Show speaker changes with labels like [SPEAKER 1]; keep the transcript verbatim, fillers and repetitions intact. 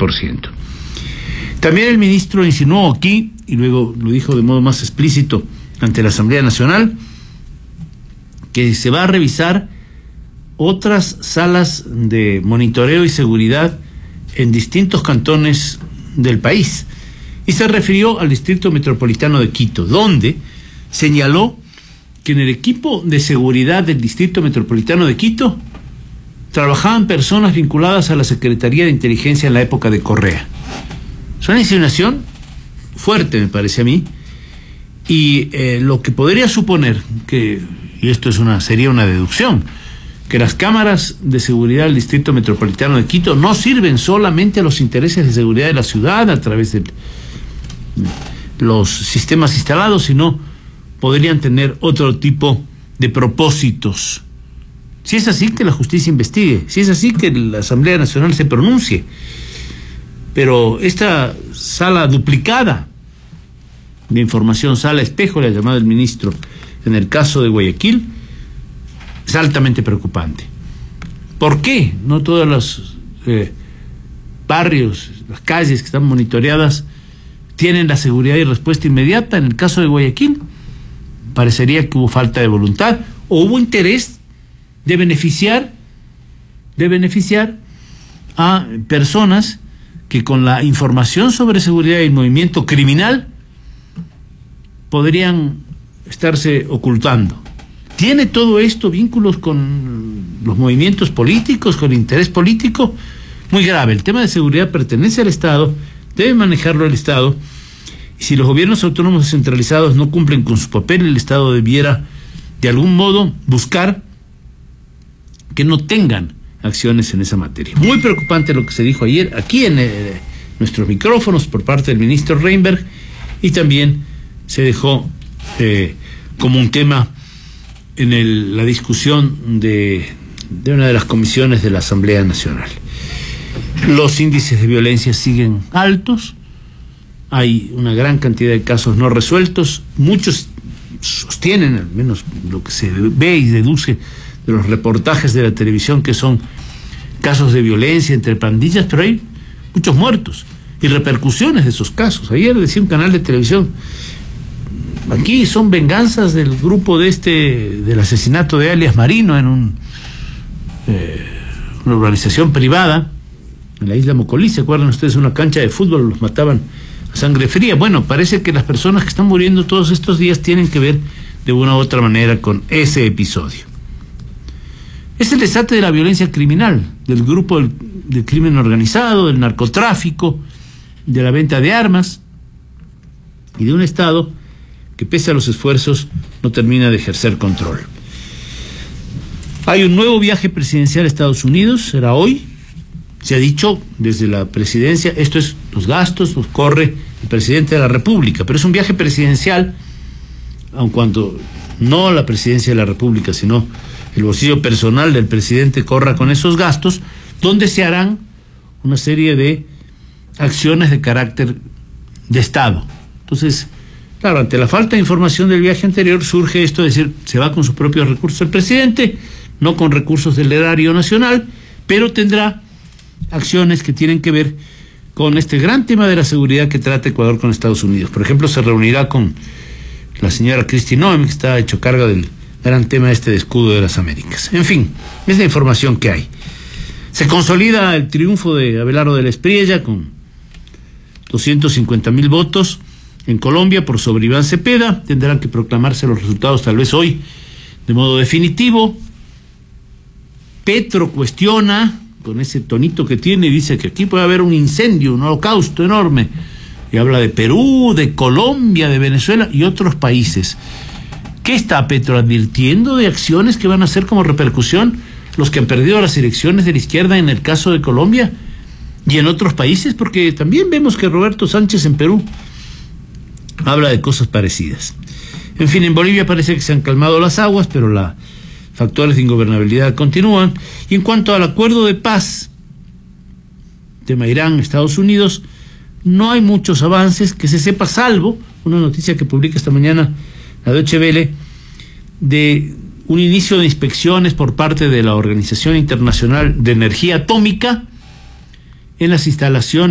[SPEAKER 1] por ciento. También el ministro insinuó aquí, y luego lo dijo de modo más explícito ante la Asamblea Nacional, que se va a revisar otras salas de monitoreo y seguridad en distintos cantones del país. Y se refirió al Distrito Metropolitano de Quito, donde señaló que en el equipo de seguridad del Distrito Metropolitano de Quito trabajaban personas vinculadas a la Secretaría de Inteligencia en la época de Correa. Es una insinuación fuerte, me parece a mí, y eh, lo que podría suponer que, y esto es una sería una deducción, que las cámaras de seguridad del Distrito Metropolitano de Quito no sirven solamente a los intereses de seguridad de la ciudad a través de los sistemas instalados, sino podrían tener otro tipo de propósitos. Si es así, que la justicia investigue. Si es así, que la Asamblea Nacional se pronuncie. Pero esta sala duplicada de información, sala espejo, le ha llamado el ministro, en el caso de Guayaquil, es altamente preocupante. ¿Por qué no todos los eh, barrios, las calles que están monitoreadas tienen la seguridad y respuesta inmediata? En el caso de Guayaquil parecería que hubo falta de voluntad o hubo interés de beneficiar de beneficiar a personas que con la información sobre seguridad y movimiento criminal podrían estarse ocultando. ¿Tiene todo esto vínculos con los movimientos políticos, con el interés político? Muy grave. El tema de seguridad pertenece al Estado, debe manejarlo el Estado, y si los gobiernos autónomos descentralizados no cumplen con su papel, el Estado debiera de algún modo buscar que no tengan acciones en esa materia. Muy preocupante lo que se dijo ayer aquí en eh, nuestros micrófonos por parte del ministro Reinberg, y también se dejó eh, como un tema en el, la discusión de, de una de las comisiones de la Asamblea Nacional. Los índices de violencia siguen altos, hay una gran cantidad de casos no resueltos, muchos sostienen, al menos lo que se ve y deduce de los reportajes de la televisión, que son casos de violencia entre pandillas, pero hay muchos muertos y repercusiones de esos casos. Ayer decía un canal de televisión, aquí son venganzas del grupo de este del asesinato de alias Marino en un, eh, una urbanización privada en la isla Mocolí. ¿Se acuerdan ustedes? Una cancha de fútbol, los mataban a sangre fría. Bueno, parece que las personas que están muriendo todos estos días tienen que ver de una u otra manera con ese episodio. Es el desate de la violencia criminal, del grupo del, del crimen organizado, del narcotráfico, de la venta de armas, y de un Estado que, pese a los esfuerzos, no termina de ejercer control. Hay un nuevo viaje presidencial a Estados Unidos, será hoy. Se ha dicho desde la presidencia, esto es, los gastos los corre el presidente de la República, pero es un viaje presidencial, aun cuando no la presidencia de la República, sino el bolsillo personal del presidente corra con esos gastos, donde se harán una serie de acciones de carácter de Estado. Entonces, claro, ante la falta de información del viaje anterior surge esto de decir, se va con sus propios recursos el presidente, no con recursos del erario nacional, pero tendrá acciones que tienen que ver con este gran tema de la seguridad que trata Ecuador con Estados Unidos. Por ejemplo, se reunirá con la señora Kristi Noem, que está hecho cargo del gran tema este de escudo de las Américas. En fin, es la información que hay. Se consolida el triunfo de Abelardo de la Espriella con doscientos cincuenta mil votos en Colombia por sobre Iván Cepeda. Tendrán que proclamarse los resultados tal vez hoy de modo definitivo. Petro cuestiona, con ese tonito que tiene, dice que aquí puede haber un incendio, un holocausto enorme, y habla de Perú, de Colombia, de Venezuela y otros países. ¿Qué está Petro advirtiendo de acciones que van a hacer como repercusión los que han perdido las elecciones de la izquierda en el caso de Colombia y en otros países? Porque también vemos que Roberto Sánchez en Perú habla de cosas parecidas. En fin, en Bolivia parece que se han calmado las aguas, pero los factores de ingobernabilidad continúan. Y en cuanto al acuerdo de paz, tema Irán, Estados Unidos, no hay muchos avances que se sepa, salvo una noticia que publica esta mañana la Deutsche Welle, de un inicio de inspecciones por parte de la Organización Internacional de Energía Atómica en las instalaciones